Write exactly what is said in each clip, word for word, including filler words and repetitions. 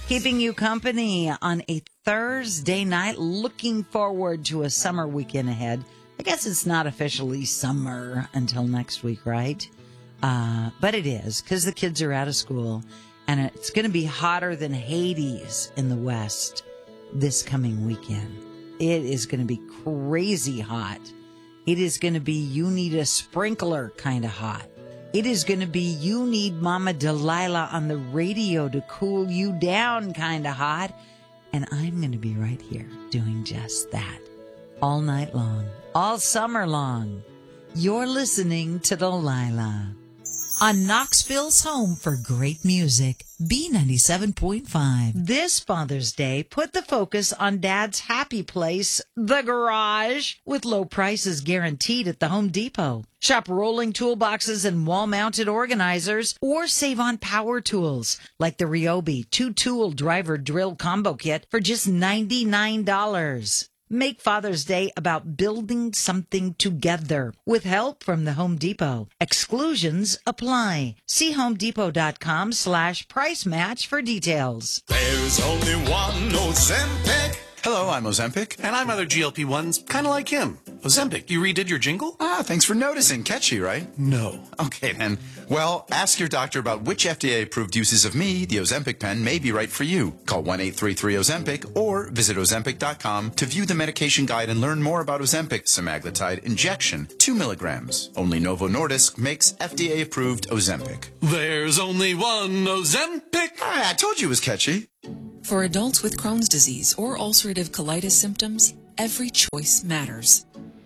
keeping you company on a Thursday night. Looking forward to a summer weekend ahead. I guess it's not officially summer until next week, right? Uh, but it is, because the kids are out of school, and it's going to be hotter than Hades in the West this coming weekend. It is going to be crazy hot. It is going to be you need a sprinkler kind of hot. It is going to be you need Mama Delilah on the radio to cool you down kind of hot. And I'm going to be right here doing just that all night long, all summer long. You're listening to Delilah on Knoxville's home for great music, B ninety-seven point five. This Father's Day, put the focus on Dad's happy place, the garage, with low prices guaranteed at the Home Depot. Shop rolling toolboxes and wall-mounted organizers, or save on power tools like the Ryobi two-tool driver drill combo kit for just ninety-nine dollars. Make Father's Day about building something together with help from the Home Depot. Exclusions apply. See homedepot.com slash price match for details. There's only one Ozempic. Hello, I'm Ozempic. And I'm other G L P ones, kind of like him. Ozempic, you redid your jingle? Ah, thanks for noticing. Catchy, right? No. Okay, then. Well, ask your doctor about which F D A-approved uses of me, the Ozempic pen, may be right for you. Call one eight three three Ozempic or visit Ozempic dot com to view the medication guide and learn more about Ozempic semaglutide injection, two milligrams. Only Novo Nordisk makes F D A-approved Ozempic. There's only one Ozempic. Ah, I told you it was catchy. For adults with Crohn's disease or ulcerative colitis symptoms, every choice matters.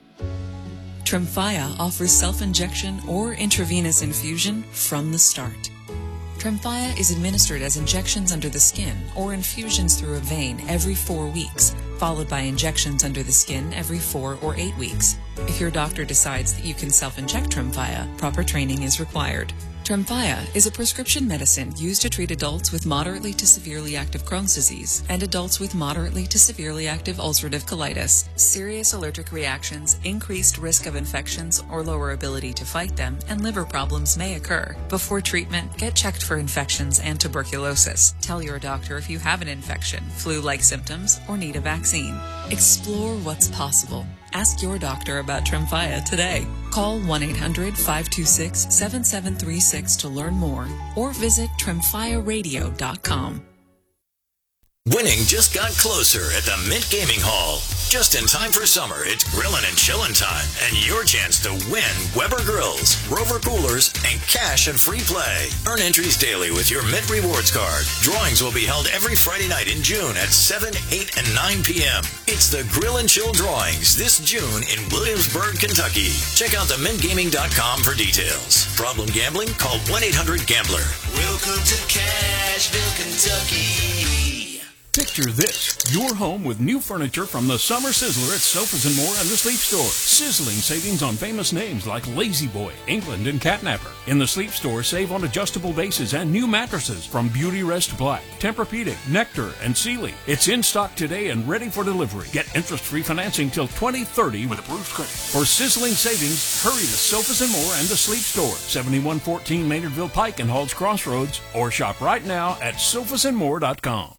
Tremfya offers self-injection or intravenous infusion from the start. Tremfya is administered as injections under the skin or infusions through a vein every four weeks, followed by injections under the skin every four or eight weeks. If your doctor decides that you can self-inject Tremfya, proper training is required. Tremfya is a prescription medicine used to treat adults with moderately to severely active Crohn's disease and adults with moderately to severely active ulcerative colitis. Serious allergic reactions, increased risk of infections or lower ability to fight them, and liver problems may occur. Before treatment, get checked for infections and tuberculosis. Tell your doctor if you have an infection, flu-like symptoms, or need a vaccine. Explore what's possible. Ask your doctor about Tremfya today. Call one eight hundred five two six seven seven three six to learn more or visit tremfya radio dot com. Winning just got closer at the Mint Gaming Hall. Just in time for summer, it's grillin' and chillin' time, and your chance to win Weber Grills, Rover Coolers, and cash and free play. Earn entries daily with your Mint Rewards card. Drawings will be held every Friday night in June at seven, eight, and nine p.m. It's the Grill and Chill Drawings this June in Williamsburg, Kentucky. Check out the mint gaming dot com for details. Problem gambling? Call one eight hundred gambler. Welcome to Cashville, Kentucky. Picture this, your home with new furniture from the Summer Sizzler at Sofas and More and the Sleep Store. Sizzling savings on famous names like Lazy Boy, England, and Catnapper. In the Sleep Store, save on adjustable bases and new mattresses from Beauty Rest Black, Tempur-Pedic, Nectar, and Sealy. It's in stock today and ready for delivery. Get interest-free financing till twenty thirty with approved credit. For sizzling savings, hurry to Sofas and More and the Sleep Store, seventy-one fourteen Maynardville Pike and Halls Crossroads, or shop right now at sofas and more dot com.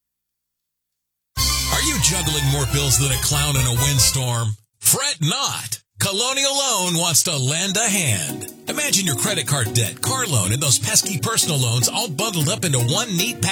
Are you juggling more bills than a clown in a windstorm? Fret not. Colonial Loan wants to lend a hand. Imagine your credit card debt, car loan, and those pesky personal loans all bundled up into one neat package.